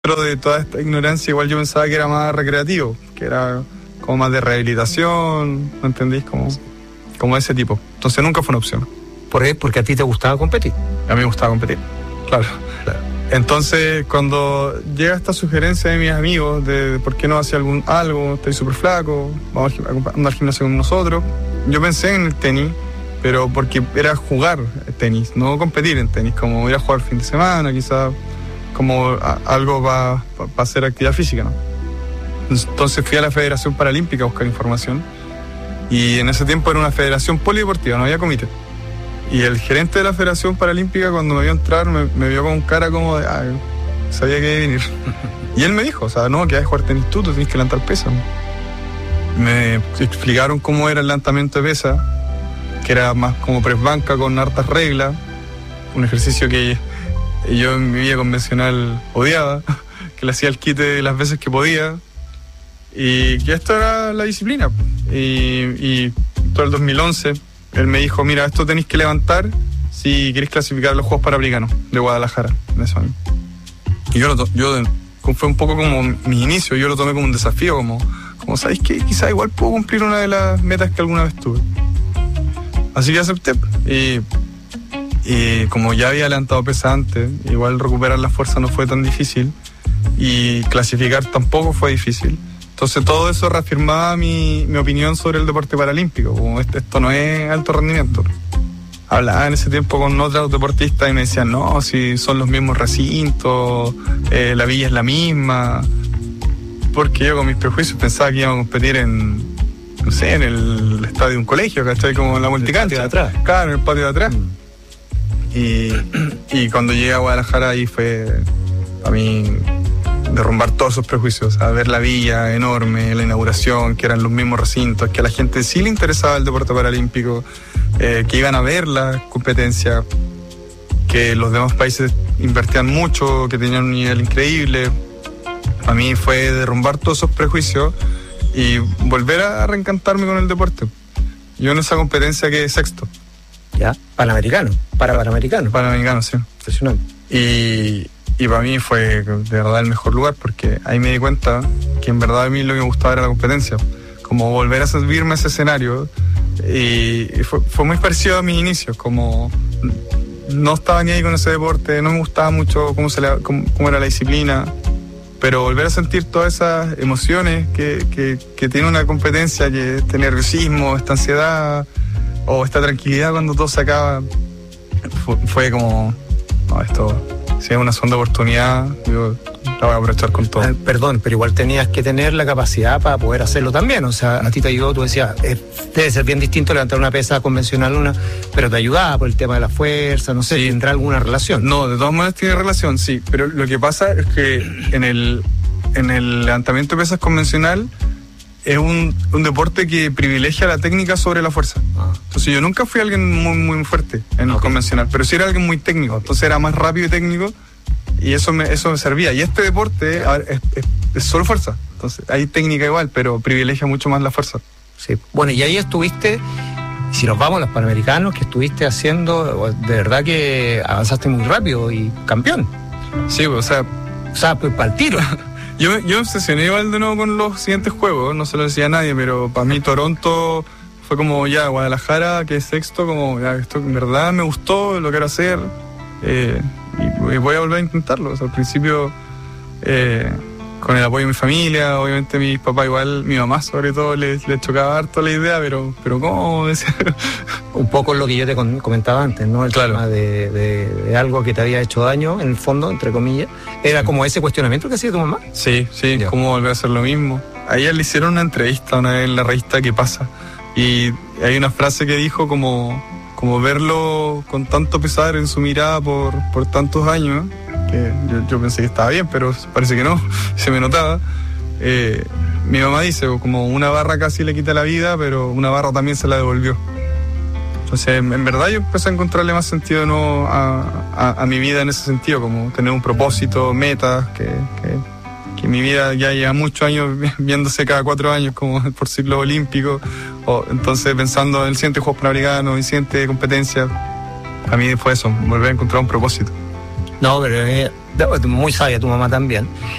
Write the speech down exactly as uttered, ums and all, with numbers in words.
Pero de toda esta ignorancia, igual yo pensaba que era más recreativo, que era como más de rehabilitación, ¿no entendís? Como, como ese tipo. Entonces nunca fue una opción. ¿Por qué? Porque a ti te gustaba competir. A mí me gustaba competir, claro. claro. Entonces, cuando llega esta sugerencia de mis amigos de, de por qué no hacía algún algo, estoy súper flaco, vamos a andar al gimnasio con nosotros, yo pensé en el tenis, pero porque era jugar tenis, no competir en tenis, como ir a jugar el fin de semana, quizás como a, algo para pa, pa hacer actividad física, ¿no? Entonces fui a la Federación Paralímpica a buscar información, y en ese tiempo era una federación polideportiva, no había comité. Y el gerente de la Federación Paralímpica, cuando me vio entrar, me, me vio con cara como de, ah, sabía que iba a venir. Y él me dijo, o sea, no, que vas a jugar tenis tú, tú tienes que levantar pesas. Me explicaron cómo era el levantamiento de pesas, que era más como press banca con hartas reglas, un ejercicio que yo en mi vida convencional odiaba, que le hacía el quite las veces que podía, y que esto era la disciplina. Y, y todo el dos mil once... él me dijo, mira, esto tenéis que levantar si queréis clasificar los Juegos Panamericanos de Guadalajara en ese año. Y yo, lo yo fue un poco como mi inicio, yo lo tomé como un desafío, como, como ¿sabéis qué? Quizás igual puedo cumplir una de las metas que alguna vez tuve. Así que acepté. Y, y como ya había levantado pesas antes, igual recuperar la fuerza no fue tan difícil, y clasificar tampoco fue difícil. Entonces todo eso reafirmaba mi, mi opinión sobre el deporte paralímpico, como este, esto no es alto rendimiento. Hablaba en ese tiempo con otros deportistas y me decían, no, si son los mismos recintos, eh, la villa es la misma, porque yo con mis prejuicios pensaba que íbamos a competir en, no sé, en el estadio de un colegio, ¿cachai? Como en la multicancha. ¿El patio de atrás? Claro, en el patio de atrás. Mm. Y, y cuando llegué a Guadalajara ahí fue, a mí, derrumbar todos esos prejuicios, a ver la villa enorme, la inauguración, que eran los mismos recintos, que a la gente sí le interesaba el deporte paralímpico, eh, que iban a ver la competencia, que los demás países invertían mucho, que tenían un nivel increíble. A mí fue derrumbar todos esos prejuicios y volver a reencantarme con el deporte. Yo en esa competencia quedé sexto. ¿Ya? Panamericano, para Panamericano. Panamericano, sí. Impresionante. Y... Y para mí fue de verdad el mejor lugar, porque ahí me di cuenta que en verdad a mí lo que me gustaba era la competencia. Como volver a subirme a ese escenario. Y fue, fue muy parecido a mis inicios, como no estaba ni ahí con ese deporte, no me gustaba mucho cómo, se le, cómo, cómo era la disciplina, pero volver a sentir todas esas emociones que, que, que tiene una competencia, que este nerviosismo, esta ansiedad o esta tranquilidad cuando todo se acaba, fue, fue como, no, esto... si es una segunda oportunidad, yo la voy a aprovechar con todo. Ah, perdón, pero igual tenías que tener la capacidad para poder hacerlo también. O sea, a ti te ayudó, tú decías, eh, debe ser bien distinto levantar una pesa convencional, una, pero te ayudaba por el tema de la fuerza, no sé, sí. ¿Tendrá alguna relación? No, de todas maneras tiene relación, sí. Pero lo que pasa es que en el, en el levantamiento de pesas convencional es un, un deporte que privilegia la técnica sobre la fuerza. Ah. Entonces yo nunca fui alguien muy, muy fuerte en el okay. convencional, pero sí era alguien muy técnico, entonces era más rápido y técnico, y eso me, eso me servía. Y este deporte a ver, es, es, es solo fuerza, entonces hay técnica igual, pero privilegia mucho más la fuerza. Sí. Bueno, y ahí estuviste, si nos vamos a los Panamericanos, que estuviste haciendo, de verdad que avanzaste muy rápido y campeón. Sí, o sea... O sea, pues para el tiro. Yo me, yo me obsesioné igual de nuevo con los siguientes juegos, no se lo decía a nadie, pero para mí Toronto fue como ya, Guadalajara, que es sexto, como ya, esto en verdad me gustó, lo quiero hacer, eh, y, y voy a volver a intentarlo. O sea, al principio, eh, con el apoyo de mi familia, obviamente mis papás igual, mi mamá sobre todo, les, les chocaba harto la idea, pero, pero ¿cómo? Decía, un poco lo que yo te comentaba antes, ¿no? El claro. tema de, de, de algo que te había hecho daño, en el fondo, entre comillas. ¿Era como ese cuestionamiento que hacía tu mamá? Sí, sí, ya. ¿Cómo volver a hacer lo mismo? A ella le hicieron una entrevista una vez en la revista ¿Qué pasa? Y hay una frase que dijo como, como verlo con tanto pesar en su mirada por, por tantos años, que yo, yo pensé que estaba bien, pero parece que no, se me notaba. Eh, mi mamá dice, como una barra casi le quita la vida, pero una barra también se la devolvió. Entonces, en verdad yo empecé a encontrarle más sentido ¿no? a, a, a mi vida en ese sentido, como tener un propósito, metas, que, que, que mi vida ya lleva muchos años viéndose cada cuatro años como por ciclo olímpico, o, entonces pensando en el siguiente Juegos Panamericanos, en el siguiente competencia, a mí fue eso, volver a encontrar un propósito. No, pero es muy sabia tu mamá también.